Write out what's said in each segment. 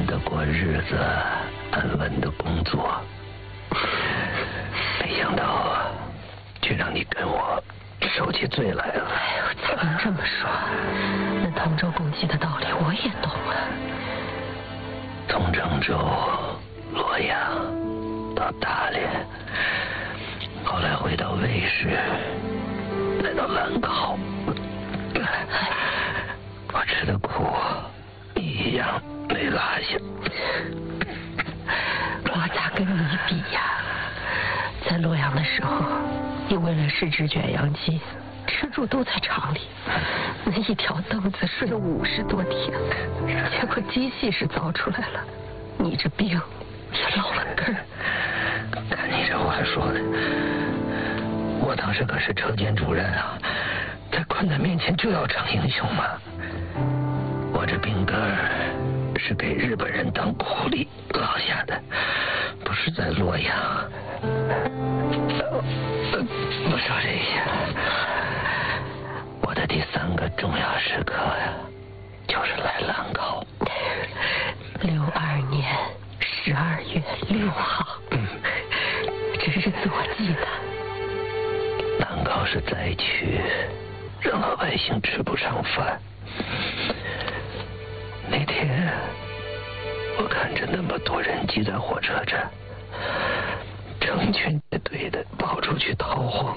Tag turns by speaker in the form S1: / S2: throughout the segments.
S1: 安的过日子，安稳的工作。没想到啊，却让你跟我受起罪来了。
S2: 哎呦，怎么这么说？那同舟共济的道理我也懂啊。
S1: 从郑州、洛阳到大连，后来回到卫氏，来到兰考，我吃的苦你一样没落下。
S2: 我咋跟你比呀？在洛阳的时候，你为了试制卷阳机，吃住都在厂里，那一条凳子睡了50多天，结果机器是造出来了，你这病也落了根儿。
S1: 看你这话说的，我当时可是车间主任啊，在困难面前就要逞英雄嘛。我这病根儿是给日本人当苦力落下的，不是在洛阳。不说这些，我的第3个重要时刻呀，就是来兰考。
S2: 62年12月6号，这日子我记得。
S1: 兰考是灾区，让老百姓吃不上饭。那天我看着那么多人挤在火车站，成群结队的跑出去逃荒，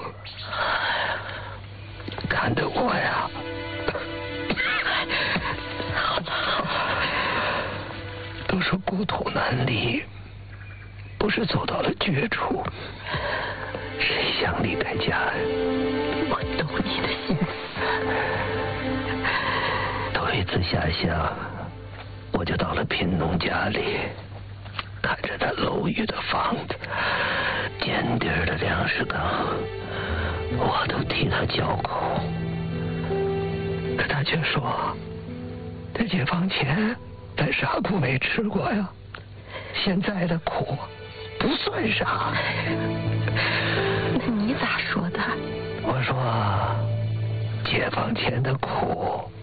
S1: 看得我呀，
S2: 好了好了，
S1: 都说故土难离，不是走到了绝处，谁想离开家呀？
S2: 我懂你的心思。
S1: 头一次下乡，我就到了贫农家里，看着他楼宇的房子，尖底儿的粮食缸，我都替他叫苦。可他却说，这解放前咱啥苦没吃过呀，现在的苦不算啥。
S2: 那你咋说的？
S1: 我说，解放前的苦